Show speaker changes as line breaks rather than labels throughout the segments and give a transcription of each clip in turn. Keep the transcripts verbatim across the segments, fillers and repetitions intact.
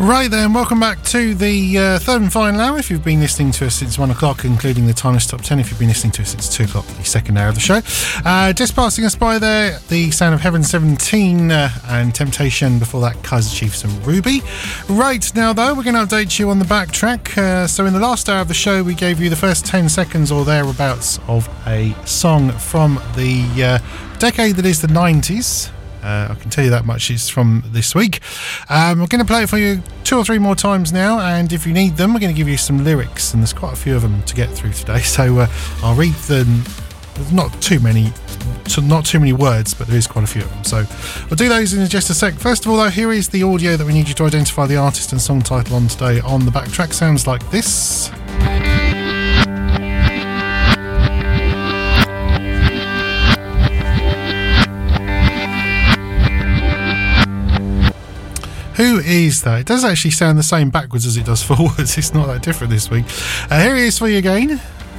Right then, welcome back to the uh, third and final hour. If you've been listening to us since one o'clock, including the Timeless Top ten, if you've been listening to us since two o'clock, the second hour of the show. Uh, just passing us by there, the Sound of Heaven seventeen uh, and Temptation, before that Kaiser Chiefs and Ruby. Right now though, we're going to update you on the backtrack. Uh, so in the last hour of the show, we gave you the first ten seconds or thereabouts of a song from the uh, decade that is the nineties. Uh, I can tell you that much, it's from this week. Um, we're going to play it for you two or three more times now, and if you need them, we're going to give you some lyrics, and there's quite a few of them to get through today, so uh, I'll read them. There's not too many, not too many words, but there is quite a few of them, so we'll do those in just a sec. First of all though, here is the audio that we need you to identify the artist and song title on today on the backtrack. Sounds like this. Who is that? It does actually sound the same backwards as it does forwards. It's not that different this week. Uh, here he is for you again.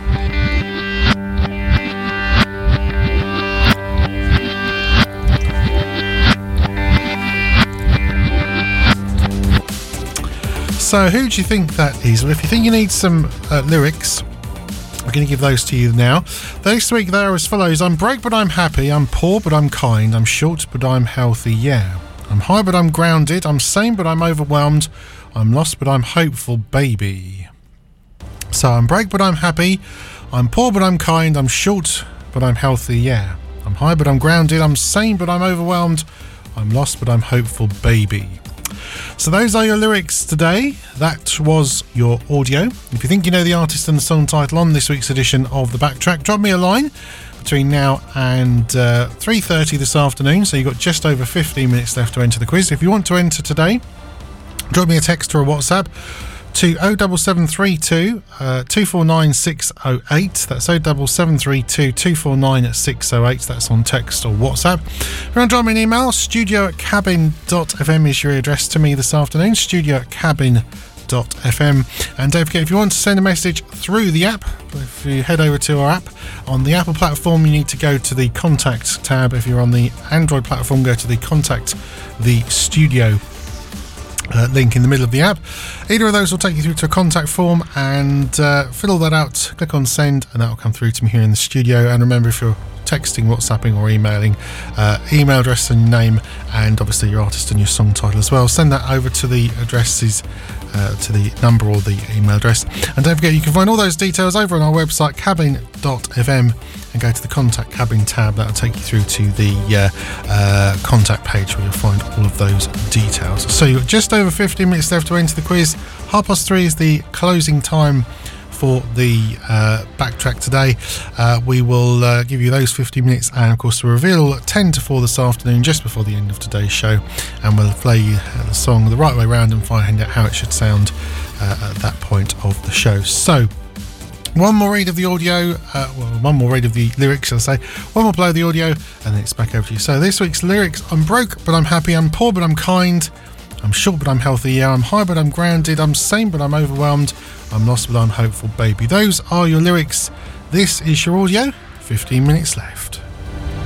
So who do you think that is? Well, if you think you need some uh, lyrics, I'm going to give those to you now. This week they are as follows. I'm broke but I'm happy. I'm poor but I'm kind. I'm short but I'm healthy, yeah. I'm high but I'm grounded, I'm sane but I'm overwhelmed, I'm lost but I'm hopeful, baby. So I'm broke but I'm happy, I'm poor but I'm kind, I'm short but I'm healthy, yeah. I'm high but I'm grounded, I'm sane but I'm overwhelmed, I'm lost but I'm hopeful, baby. So those are your lyrics today. That was your audio. If you think you know the artist and the song title on this week's edition of The Backtrack, drop me a line between now and uh, three thirty this afternoon, so you've got just over fifteen minutes left to enter the quiz. If you want to enter today, drop me a text or a WhatsApp to oh seven seven three two, two four nine six oh eight. That's oh seven seven three two, two four nine six oh eight. That's on text or WhatsApp. If you want to drop me an email, studio at cabin dot f m is your address to me this afternoon, studio at cabin dot f m. And don't forget, if you want to send a message through the app, if you head over to our app on the Apple platform, you need to go to the contact tab. If you're on the Android platform, go to the contact the studio Uh, link in the middle of the app. Either of those will take you through to a contact form, and uh, fill all that out, click on send, and that will come through to me here in the studio. And remember, if you're texting, WhatsApping or emailing, uh, email address and name, and obviously your artist and your song title as well, send that over to the addresses, uh, to the number or the email address. And don't forget, you can find all those details over on our website, cabin dot f m, and go to the Contact Cabin tab. That'll take you through to the uh, uh, contact page where you'll find all of those details. So you've got just over fifteen minutes left to enter the quiz. Half past three is the closing time for the uh, backtrack today. Uh, we will uh, give you those fifteen minutes, and of course the reveal at ten to four this afternoon, just before the end of today's show, and we'll play uh, the song the right way round and find out how it should sound uh, at that point of the show. So one more read of the audio, uh, well, one more read of the lyrics, I'll say. One more play of the audio, and then it's back over to you. So this week's lyrics: I'm broke but I'm happy, I'm poor but I'm kind, I'm short but I'm healthy, yeah. I'm high but I'm grounded, I'm sane but I'm overwhelmed, I'm lost but I'm hopeful, baby. Those are your lyrics. This is your audio. fifteen minutes left.